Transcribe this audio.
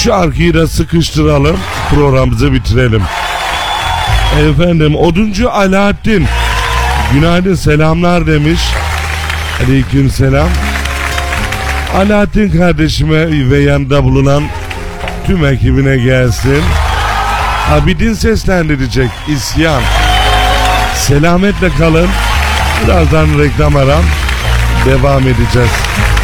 şarkıyı da sıkıştıralım, programımızı bitirelim. Efendim, Oduncu Alaaddin günaydın, selamlar demiş. Aleyküm selam. Alaaddin kardeşime ve yanında bulunan tüm ekibine gelsin. Abidin seslendirecek İsyan. Selametle kalın. Birazdan reklam aram devam edeceğiz.